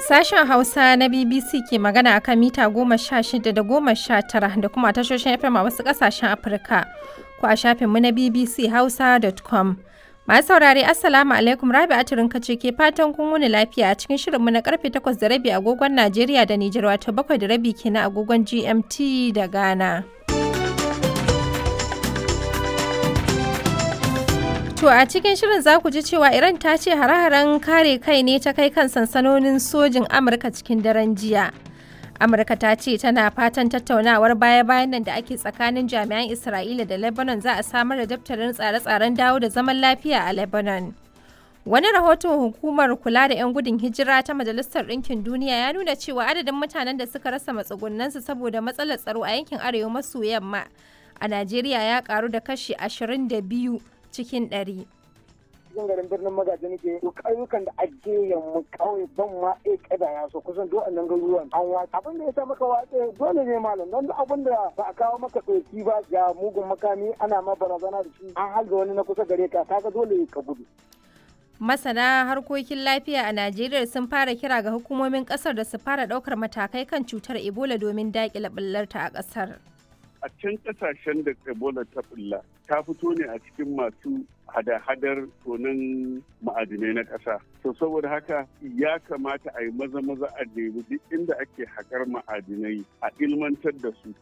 Sashen Hausa na BBC ke magana a kan mita 16 da 19 da kuma tashoshin FM a wasu ƙasashen Afirka ko a shafinmu na bbchausa.com. Masu saurare Assalamu alaikum, Rabi'atu Rinka ce ke fatan kun wuni lafiya a cikin shirinmu na karfe 8:30 agogon Najeriya da Nijar, wato 7:30 kenan agogon GMT da Ghana. To a cikin shirin za ku ji cewa Iran ta ce hare-haren kare kai ne ta kai kan sansanonin sojin Amurka cikin daren jiya. Amurka ta ce tana fatan tattaunawar baya-bayan nan da ake tsakanin jami'an Isra'ila da Lebanon za a samar da daftarin tsare-tsaren dawo da zaman lafiya a Lebanon. Wani rahoton hukumar kula da 'yan gudun hijira ta Majalisar Ɗinkin Duniya ya nuna cewa adadin mutanen da suka rasa matsugunansu saboda matsalar tsaro a yankin arewa maso yamma a Najeriya ya karu da kashi 22 cikin 100. Cikin garin birnin Magaji nake to ƙauyukan da ake yamma ƙauye ban ma kada ya so kusan duk annan garuruwan an watsa abin da ya sa maka watsa dole ne malam don abin da ba a kawo maka ɗauki ba ga mugun makami ana ma barazana da shi an halga wani na kusa gare ka kaga dole ka gudu. Masana harkokin lafiya a Najeriya sun fara kira ga hukumomin ƙasar da su fara ɗaukar matakai kan cutar Ebola domin daƙile ɓullarta a ƙasar. A can kasashen da Ebola ta bulla ta fito ne a cikin masu hada-hadar tonin ma'adinai na ƙasa. To saboda haka ya kamata a yi maza-maza a nemi duk inda ake haƙar ma'adinai a ilmantar da su.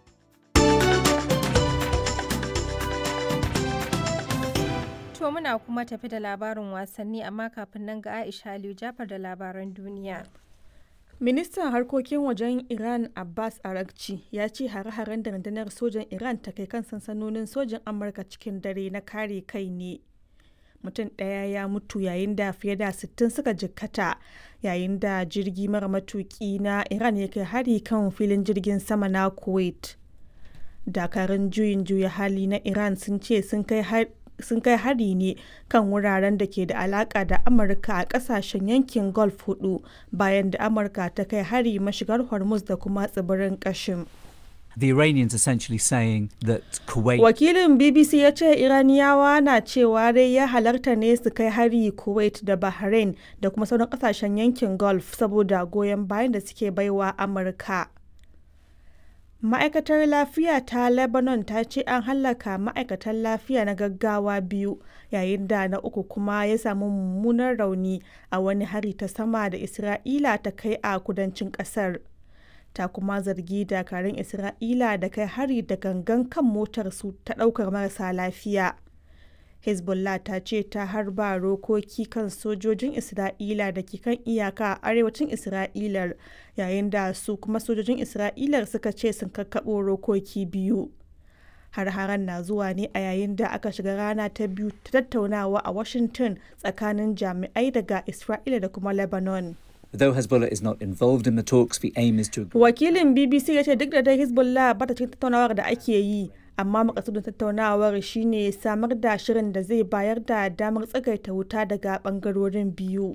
To muna kuma tafi da labarin wasanni, amma kafin nan ga Aisha Aliyu Jafar da labaran duniya. Ministan harkokin wajen Iran Abbas Araghchi ya ce hare-haren da rundunar sojan Iran ta kai kan sansanonin sojin Amurka cikin dare na kare kai ne. Mutum ɗaya ya mutu yayin da fiye da 60 suka jikkata yayin da jirgi mara matuki na Iran ya kai hari kan filin jirgin sama na Kuwait. Dakarun juyin juya hali na Iran sun ce sun kai hari ne kan wuraren da ke da alaka da Amurka a kasashen yankin Gulf 4 bayan da Amurka ta kai hari mashigar Hormuz da kuma tsibirin Qashm. The Iranians essentially saying that Kuwait... Wakilin BBC ya ce Iraniyawa na cewa dai ya halarta ne su kai hari Kuwait da Bahrain da kuma sauran kasashen yankin Gulf saboda goyon bayan da suke baiwa Amurka. Ma'aikatar lafiya ta Lebanon ta ce an hallaka ma'aikatan lafiya na gaggawa 2 yayin da na uku kuma ya samu mummunan rauni a wani hari ta sama da Isra'ila ta kai a kudancin kasar. Ta kuma zargi dakarun Isra'ila da kai hari da gangan kan motarsu ta ɗaukar marasa lafiya. Hezbollah ta ce ta harba rokoki kan sojojin Isra'ila da ke kan iyaka a arewacin Isra'ilar, yayin da su kuma sojojin Isra'ilar suka ce sun kakkaɓo rokoki 2. Har-haren na zuwa ne a yayin da aka shiga rana ta biyu ta tattaunawa a Washington tsakanin jami'ai daga Isra'ila da kuma Lebanon. Though Hezbollah is not involved in the talks, the aim is to... Wakilin BBC ya ce duk da dai Hezbollah ba ta cikin tattaunawar da ake yi, amma makasudin tattaunawar shine samar da shirin da zai bayar da damar tsagaita wuta daga bangarorin biyu.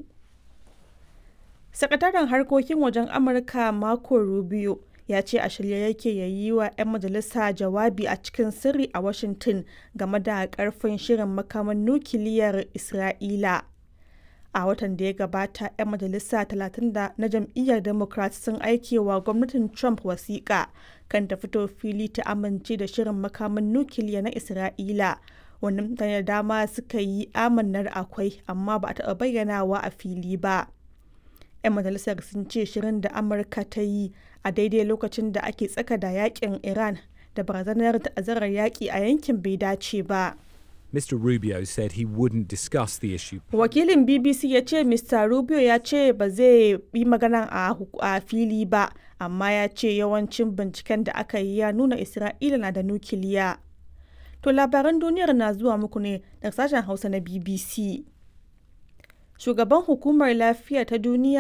Sakataren harkokin wajen Amurka Marco Rubio ya ce a shirye yake ya yi wa 'yan majalisa jawabi a cikin sirri a Washington game da karfin shirin makaman nukiliyar Isra'ila. A watan da ya gabata, 'yan majalisa 30 na jam'iyyar Democrat sun aike wa gwamnatin Trump wasiƙa kan ta fito fili ta amince da shirin makaman nukiliya na Isra'ila, wanda mutane da dama suka yi amannar akwai amma ba a taɓa bayyanawa a fili ba. 'Yan majalisar sun ce shirin da Amurka ta yi a daidai lokacin da ake tsaka da yakin Iran da barazanar ta'azzarar yaƙi a yankin bai dace ba. Mr. Rubio said he wouldn't discuss the issue. Wakilin BBC ya ce Mr. Rubio ya ce ba zai yi magana a fili ba, amma ya ce yawancin binciken da aka yi ya nuna Isra'ila na da nukiliya. To labaran duniyar na zuwa muku ne daga sashen Hausa na BBC. Shugaban Hukumar Lafiya ta Duniya